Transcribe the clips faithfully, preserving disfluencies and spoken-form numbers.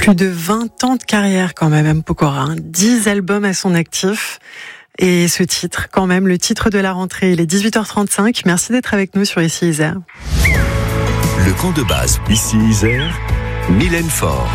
Plus de vingt ans de carrière quand même, M. Pokora, hein. dix albums à son actif. Et ce titre, quand même, le titre de la rentrée, il est dix-huit heures trente-cinq. Merci d'être avec nous sur Ici Isère. Le camp de base, Ici Isère, Mylène Faure.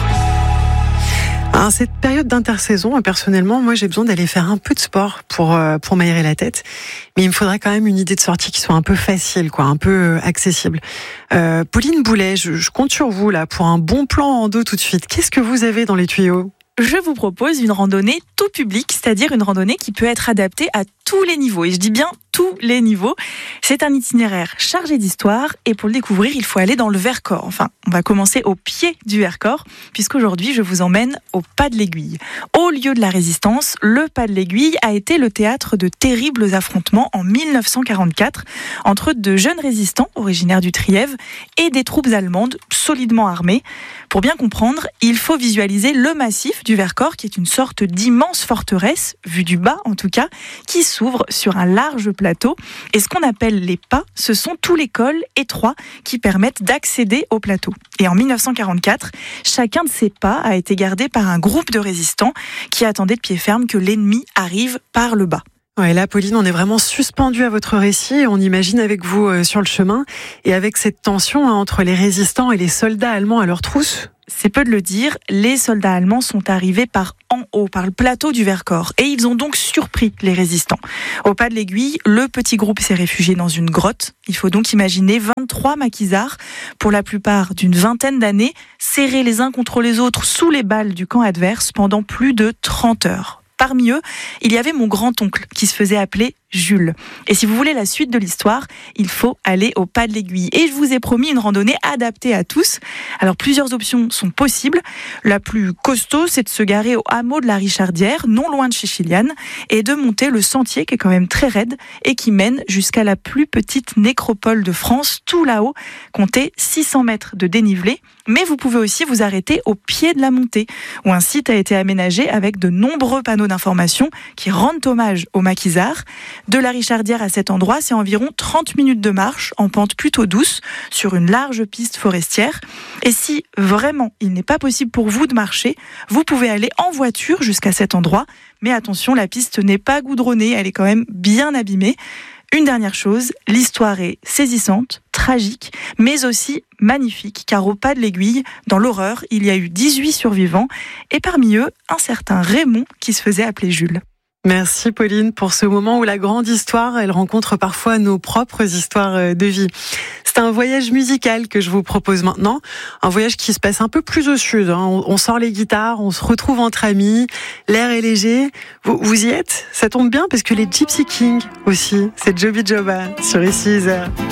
Alors, cette période d'intersaison, personnellement, moi, j'ai besoin d'aller faire un peu de sport pour euh, pour m'aérer la tête. Mais il me faudrait quand même une idée de sortie qui soit un peu facile, quoi, un peu euh, accessible. Euh, Pauline Boulet, je, je compte sur vous là pour un bon plan en dos tout de suite. Qu'est-ce que vous avez dans les tuyaux ? Je vous propose une randonnée tout public, c'est-à-dire une randonnée qui peut être adaptée à tous les niveaux. Et je dis bien tous les niveaux. C'est un itinéraire chargé d'histoire et pour le découvrir, il faut aller dans le Vercors. Enfin, on va commencer au pied du Vercors, puisqu'aujourd'hui, je vous emmène au Pas de l'Aiguille. Au lieu de la Résistance, le Pas de l'Aiguille a été le théâtre de terribles affrontements en mille neuf cent quarante-quatre entre de jeunes résistants originaires du Trièves et des troupes allemandes solidement armées. Pour bien comprendre, il faut visualiser le massif du Vercors, qui est une sorte d'immense forteresse, vue du bas en tout cas, qui s'ouvre sur un large plateau. Et ce qu'on appelle les pas, ce sont tous les cols étroits qui permettent d'accéder au plateau. Et en mille neuf cent quarante-quatre, chacun de ces pas a été gardé par un groupe de résistants qui attendaient de pied ferme que l'ennemi arrive par le bas. Ouais, là, Pauline, on est vraiment suspendu à votre récit. On imagine avec vous euh, sur le chemin et avec cette tension hein, entre les résistants et les soldats allemands à leur trousse. C'est peu de le dire, les soldats allemands sont arrivés par en haut, par le plateau du Vercors, et ils ont donc surpris les résistants. Au Pas de l'Aiguille, le petit groupe s'est réfugié dans une grotte. Il faut donc imaginer vingt-trois maquisards, pour la plupart d'une vingtaine d'années, serrés les uns contre les autres sous les balles du camp adverse pendant plus de trente heures. Parmi eux, il y avait mon grand-oncle qui se faisait appeler Jules. Et si vous voulez la suite de l'histoire, il faut aller au Pas de l'Aiguille. Et je vous ai promis une randonnée adaptée à tous. Alors plusieurs options sont possibles. La plus costaud, c'est de se garer au hameau de la Richardière, non loin de chez Chiliane, et de monter le sentier qui est quand même très raide et qui mène jusqu'à la plus petite nécropole de France, tout là-haut. Comptez six cents mètres de dénivelé. Mais vous pouvez aussi vous arrêter au pied de la montée, où un site a été aménagé avec de nombreux panneaux d'information qui rendent hommage aux maquisards. De la Richardière à cet endroit, c'est environ trente minutes de marche en pente plutôt douce sur une large piste forestière. Et si vraiment il n'est pas possible pour vous de marcher, vous pouvez aller en voiture jusqu'à cet endroit. Mais attention, la piste n'est pas goudronnée, elle est quand même bien abîmée. Une dernière chose, l'histoire est saisissante, tragique, mais aussi magnifique, car au Pas de l'Aiguille, dans l'horreur, il y a eu dix-huit survivants, et parmi eux, un certain Raymond qui se faisait appeler Jules. Merci Pauline pour ce moment où la grande histoire, elle rencontre parfois nos propres histoires de vie. C'est un voyage musical que je vous propose maintenant, un voyage qui se passe un peu plus au sud. Hein. On sort les guitares, on se retrouve entre amis, l'air est léger. Vous, vous y êtes ? Ça tombe bien parce que les Gypsy Kings aussi, c'est Joby Joba sur Ici Isère.